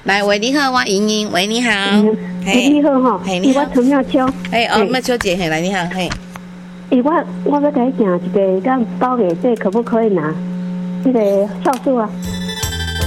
来，喂，你好，我莹莹，喂，你好， 嘿，你好哈， 嘿，你好， 我陈妙秋， 妙秋姐，嘿，来，你好，嘿， 我要给你讲一个，咱包月这可不可以拿？那个酵素啊？